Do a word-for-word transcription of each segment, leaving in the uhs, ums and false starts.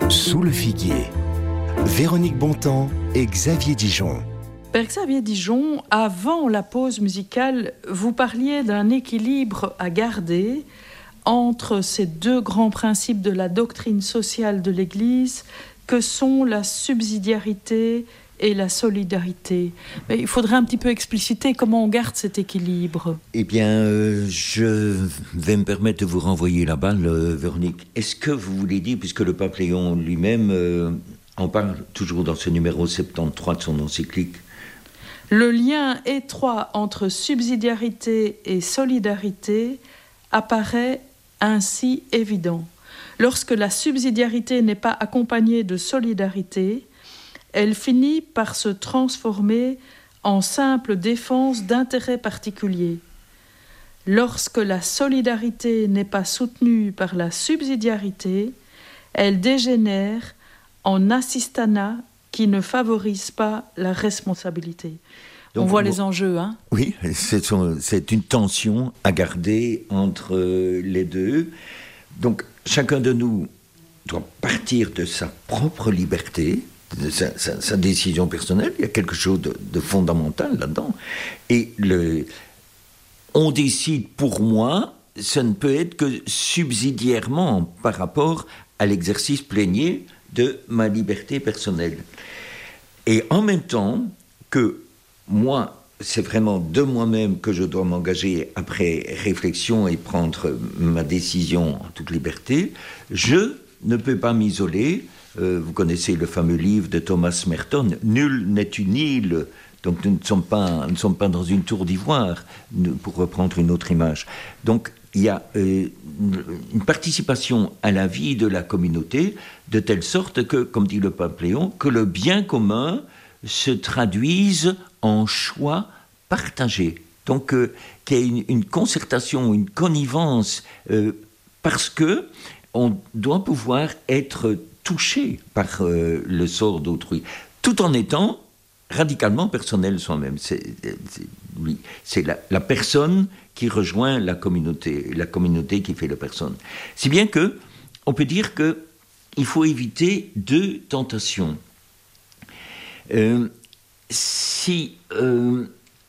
Sous le figuier, Véronique Bontemps et Xavier Dijon. Père Xavier Dijon, avant la pause musicale, vous parliez d'un équilibre à garder entre ces deux grands principes de la doctrine sociale de l'Église que sont la subsidiarité et la solidarité. Mais il faudrait un petit peu expliciter comment on garde cet équilibre. Eh bien, euh, je vais me permettre de vous renvoyer la balle, euh, Véronique. Est-ce que vous voulez dire, puisque le pape Léon lui-même euh, en parle toujours dans ce numéro soixante-treize de son encyclique, le lien étroit entre subsidiarité et solidarité apparaît ainsi évident. Lorsque la subsidiarité n'est pas accompagnée de solidarité, elle finit par se transformer en simple défense d'intérêts particuliers. Lorsque la solidarité n'est pas soutenue par la subsidiarité, elle dégénère en assistanat qui ne favorise pas la responsabilité. Donc, on voit bon, les enjeux, hein ? Oui, c'est, son, c'est une tension à garder entre les deux. Donc, chacun de nous doit partir de sa propre liberté, de sa, sa, sa décision personnelle. Il y a quelque chose de, de fondamental là-dedans. Et le, on décide pour moi, ça ne peut être que subsidiairement par rapport à l'exercice plénier de ma liberté personnelle. Et en même temps que moi, c'est vraiment de moi-même que je dois m'engager après réflexion et prendre ma décision en toute liberté, je ne peux pas m'isoler. Euh, vous connaissez le fameux livre de Thomas Merton, « Nul n'est une île », donc nous ne sommes pas, nous ne sommes pas dans une tour d'ivoire, pour reprendre une autre image. Donc il y a euh, une participation à la vie de la communauté, de telle sorte que, comme dit le pape Léon, que le bien commun se traduise en choix partagés. Donc euh, qu'il y ait une, une concertation, une connivence, euh, parce que on doit pouvoir être touché par euh, le sort d'autrui, tout en étant radicalement personnel soi-même. C'est, c'est, oui, c'est la, la personne qui rejoint la communauté, la communauté qui fait la personne. Si bien que on peut dire que il faut éviter deux tentations. Euh, si euh,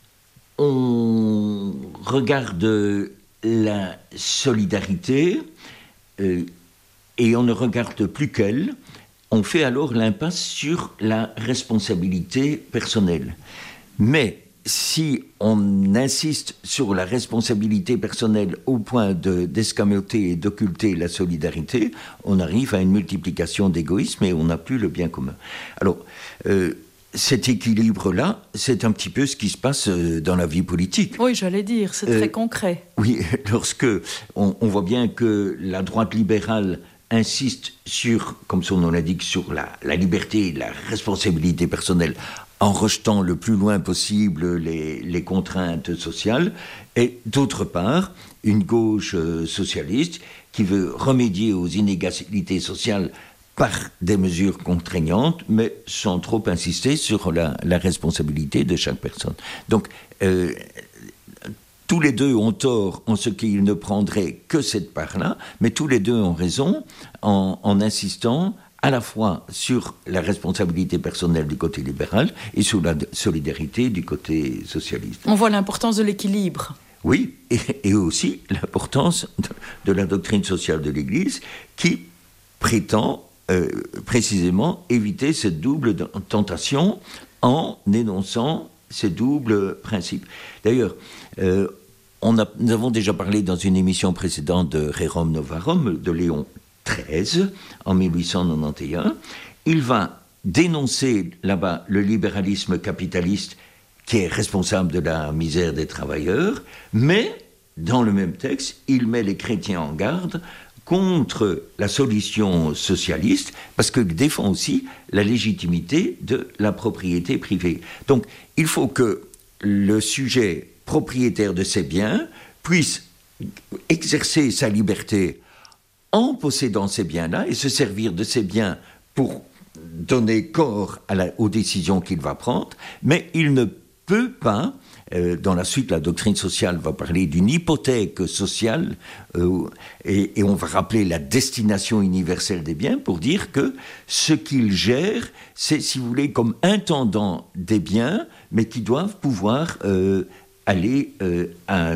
on regarde la solidarité euh, et on ne regarde plus qu'elle, on fait alors l'impasse sur la responsabilité personnelle. Mais si on insiste sur la responsabilité personnelle au point de, d'escamoter et d'occulter la solidarité, on arrive à une multiplication d'égoïsme et on n'a plus le bien commun. Alors, euh, cet équilibre-là, c'est un petit peu ce qui se passe dans la vie politique. Oui, j'allais dire, c'est euh, très concret. Oui, lorsque on, on voit bien que la droite libérale insiste sur, comme son nom l'indique, sur la, la liberté et la responsabilité personnelle, en rejetant le plus loin possible les, les contraintes sociales, et d'autre part, une gauche euh, socialiste qui veut remédier aux inégalités sociales par des mesures contraignantes, mais sans trop insister sur la, la responsabilité de chaque personne. Donc, euh, tous les deux ont tort en ce qu'ils ne prendraient que cette part-là, mais tous les deux ont raison en, en insistant à la fois sur la responsabilité personnelle du côté libéral et sur la solidarité du côté socialiste. On voit l'importance de l'équilibre. Oui, et, et aussi l'importance de, de la doctrine sociale de l'Église qui prétend euh, précisément éviter cette double tentation en énonçant ces doubles principes. D'ailleurs, euh, on a, nous avons déjà parlé dans une émission précédente de Rerum Novarum, de Léon treize, en mille huit cent quatre-vingt-onze. Il va dénoncer là-bas le libéralisme capitaliste qui est responsable de la misère des travailleurs, mais dans le même texte, il met les chrétiens en garde contre la solution socialiste, parce qu'il défend aussi la légitimité de la propriété privée. Donc, il faut que le sujet propriétaire de ses biens puisse exercer sa liberté en possédant ces biens-là et se servir de ces biens pour donner corps à la, aux décisions qu'il va prendre, mais il ne peut pas euh, dans la suite, la doctrine sociale va parler d'une hypothèque sociale euh, et, et on va rappeler la destination universelle des biens pour dire que ce qu'ils gèrent, c'est, si vous voulez, comme intendant des biens, mais qui doivent pouvoir euh, aller euh, à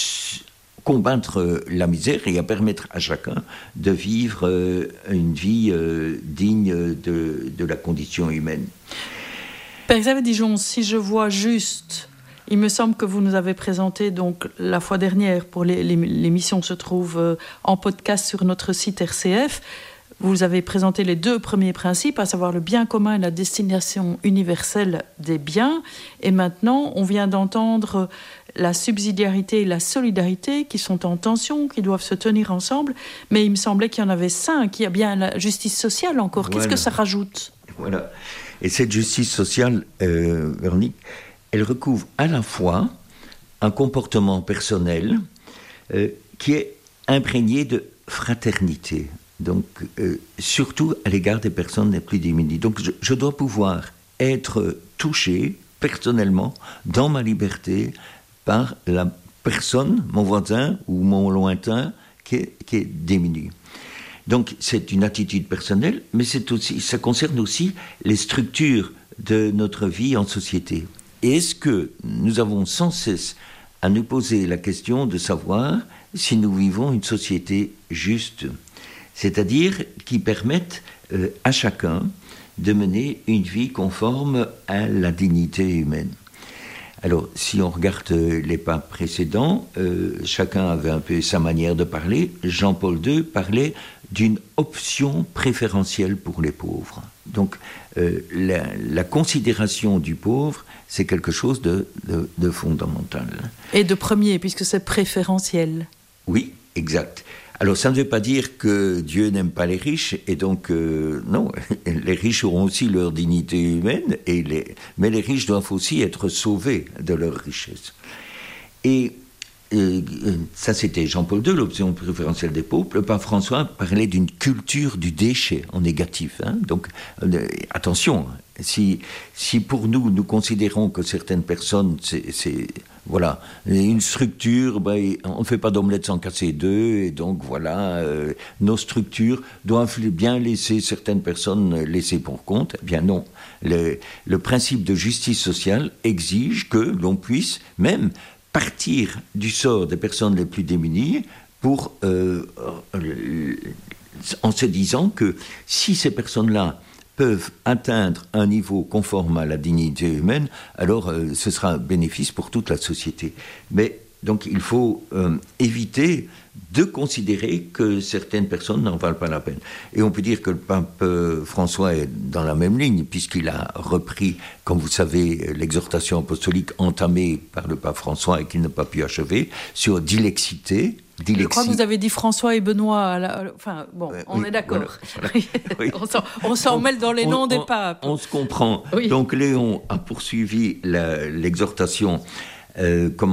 combattre la misère et à permettre à chacun de vivre euh, une vie euh, digne de, de la condition humaine. Père Xavier Dijon, si je vois juste, il me semble que vous nous avez présenté donc la fois dernière, pour les, les, l'émission se trouve euh, en podcast sur notre site R C F, vous avez présenté les deux premiers principes, à savoir le bien commun et la destination universelle des biens. Et maintenant, on vient d'entendre la subsidiarité et la solidarité qui sont en tension, qui doivent se tenir ensemble. Mais il me semblait qu'il y en avait cinq. Il y a bien la justice sociale encore. Voilà. Qu'est-ce que ça rajoute ? Voilà. Et cette justice sociale, euh, Véronique, elle recouvre à la fois un comportement personnel euh, qui est imprégné de fraternité. Donc, euh, surtout à l'égard des personnes les plus démunies. Donc, je, je dois pouvoir être touché personnellement, dans ma liberté, par la personne, mon voisin ou mon lointain, qui est, qui est démuni. Donc, c'est une attitude personnelle, mais c'est aussi, ça concerne aussi les structures de notre vie en société. Et est-ce que nous avons sans cesse à nous poser la question de savoir si nous vivons une société juste ? C'est-à-dire qui permettent euh, à chacun de mener une vie conforme à la dignité humaine. Alors, si on regarde euh, les papes précédents, euh, chacun avait un peu sa manière de parler. Jean-Paul deux parlait d'une option préférentielle pour les pauvres. Donc, euh, la, la considération du pauvre, c'est quelque chose de, de, de fondamental. Et de premier, puisque c'est préférentiel. Oui, exact. Alors, ça ne veut pas dire que Dieu n'aime pas les riches, et donc, euh, non, les riches auront aussi leur dignité humaine, et les, mais les riches doivent aussi être sauvés de leur richesse. Et euh, ça, c'était Jean-Paul deux, l'option préférentielle des pauvres. Le pape François parlait d'une culture du déchet en négatif. Hein. Donc, euh, attention, si, si pour nous, nous considérons que certaines personnes, c'est... c'est voilà, une structure, ben, on ne fait pas d'omelette sans casser deux, et donc voilà, euh, nos structures doivent bien laisser certaines personnes laisser pour compte. Eh bien non, le, le principe de justice sociale exige que l'on puisse même partir du sort des personnes les plus démunies pour, euh, euh, en se disant que si ces personnes-là peuvent atteindre un niveau conforme à la dignité humaine, alors euh, ce sera un bénéfice pour toute la société. Mais donc il faut euh, éviter de considérer que certaines personnes n'en valent pas la peine. Et on peut dire que le pape euh, François est dans la même ligne, puisqu'il a repris, comme vous savez, l'exhortation apostolique entamée par le pape François et qu'il n'a pas pu achever, sur dilexité. Dilexie. Je crois que vous avez dit François et Benoît. La... Enfin, bon, euh, on oui, est d'accord. Voilà, voilà. Oui. on, s'en, on s'en mêle dans les on, noms on, des papes. On se comprend. Oui. Donc Léon a poursuivi la, l'exhortation euh, comme